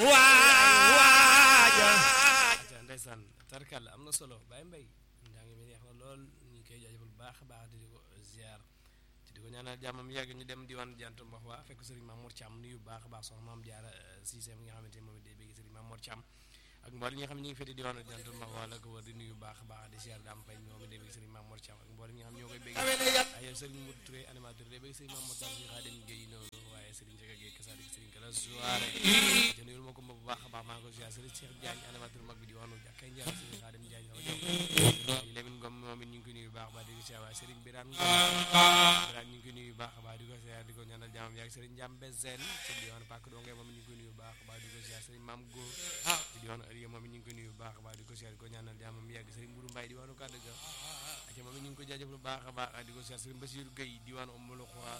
waaja ndeysaan tarkal am na solo Baye Mbaye njàng mi neex na lool ñu ngi koy jaajëfal bu baax a baax di ko ziar te di ko ñaanal jàmmam yàgg ñu dem diwaan jant mbax waa fekk Serigne Mamour Thiam nuyu bu baax a baax soxna Maam Jaara Cissé mi nga xamante ni moom it day bëgg Serigne Mamour Thiam ak mboolem ñi nga xam ne ñu ngi fete diwaan jant mbax waa la ko war di nuyu bu baax a baax di ziar Dame Faye moom it day bëgg Serigne Mamour Thiam ak mboolem ñi nga xam ne ñoo koy bëgg ay Serigne Modou Touré animateur day bëgg Serigne Mamour Thiam si Khadim Gueye noonu waaye Serigne Jaga Gueye kasadik Serigne Kala soirée te nuyul ma ko bu baax a baax maa ngi ko ziar Serigne Cheikh Diagne animateur mag bi diwaanu jàkkay Ndiaye Serigne Khadim Diagne sama jox Lamine Ngom moom it ñu ngi koy nuyu bu baax a baax di ko ziar waaye Serigne Birane Ngom ñu ngi koy nuyu bu baax a baax di ko ziar di ko ñaanal jàmmam yaag Serigne Ndiambe Zen ci diwaanu Pàkk Donge moom it ñu ngi koy nuyu bu baax a baax di ko ziar Serigne Mame Góor ci diwaanu Aliya moom it ñu ngi koy nuyu bu baax a baax di ko ziar di ko ñaanal jàmmam yaag Serigne Mourou Mbaye diwaanu Kàddu Ga aca moom it ñu ngi ko jaajëfal bu baax a baax di ko ziar Serigne Bassirou Gueye diwaanu Oumou Khoura